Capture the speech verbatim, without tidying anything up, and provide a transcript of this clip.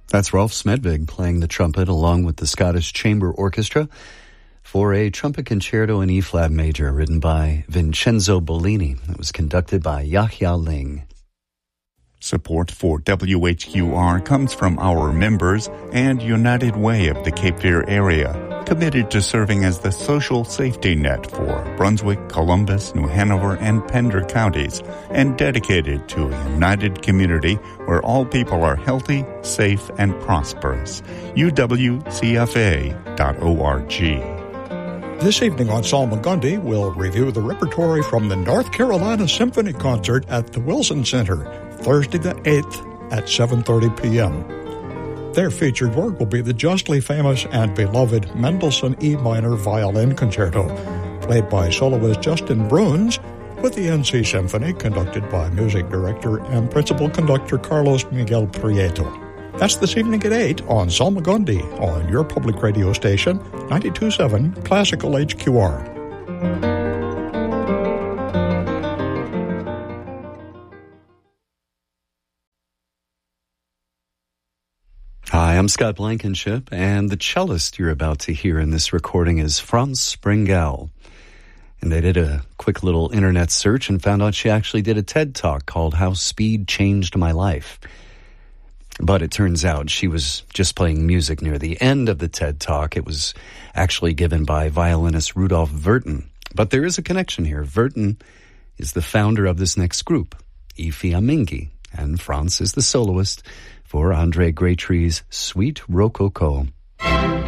That's Rolf Smedvig playing the trumpet along with the Scottish Chamber Orchestra for a trumpet concerto in E-flat major written by Vincenzo Bellini. It was conducted by Yahya Ling. Support for W H Q R comes from our members and United Way of the Cape Fear area, committed to serving as the social safety net for Brunswick, Columbus, New Hanover, and Pender counties, and dedicated to a united community where all people are healthy, safe, and prosperous. U W C F A dot org. This evening on Salmagundi, we'll review the repertory from the North Carolina Symphony Concert at the Wilson Center, Thursday the eighth at seven thirty p.m. Their featured work will be the justly famous and beloved Mendelssohn E minor Violin Concerto, played by soloist Justin Bruns, with the N C Symphony conducted by music director and principal conductor Carlos Miguel Prieto. That's this evening at eight on Salmagundi on your public radio station, ninety-two point seven Classical H Q R. Hi, I'm Scott Blankenship, and the cellist you're about to hear in this recording is Franz Springell. And they did a quick little internet search and found out she actually did a TED Talk called How Speed Changed My Life. But it turns out she was just playing music near the end of the TED Talk. It was actually given by violinist Rudolf Wirthen. But there is a connection here. Wirthen is the founder of this next group, I Fiammingi, and Franz is the soloist for Andre Graytree's Sweet Rococo.